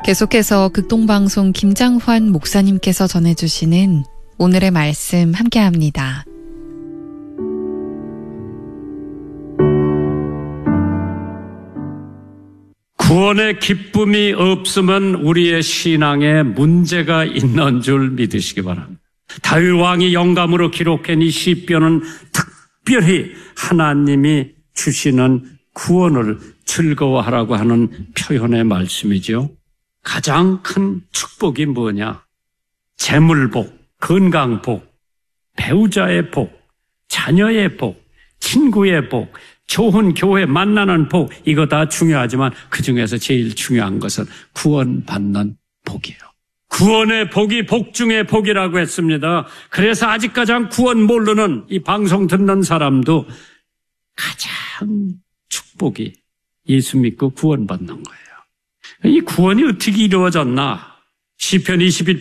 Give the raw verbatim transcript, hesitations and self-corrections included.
계속해서 극동방송 김장환 목사님께서 전해주시는 오늘의 말씀 함께합니다. 구원의 기쁨이 없으면 우리의 신앙에 문제가 있는 줄 믿으시기 바랍니다. 다윗 왕이 영감으로 기록한 이 시편은 특별히 하나님이 주시는 구원을 즐거워하라고 하는 표현의 말씀이죠. 가장 큰 축복이 뭐냐? 재물복, 건강복, 배우자의 복, 자녀의 복, 친구의 복, 좋은 교회 만나는 복, 이거 다 중요하지만 그중에서 제일 중요한 것은 구원받는 복이에요. 구원의 복이 복 중의 복이라고 했습니다. 그래서 아직 가장 구원 모르는 이 방송 듣는 사람도 가장 축복이 예수 믿고 구원받는 거예요. 이 구원이 어떻게 이루어졌나? 시편 이십일